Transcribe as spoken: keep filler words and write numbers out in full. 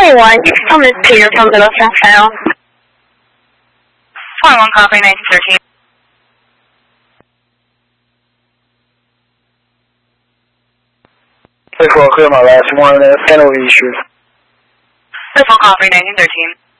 twenty-one, Thomas Peter from Little South. twenty-one, copy, nineteen thirteen. Clear, clear my last one, uh, penalty issue. Clear, copy, nineteen thirteen.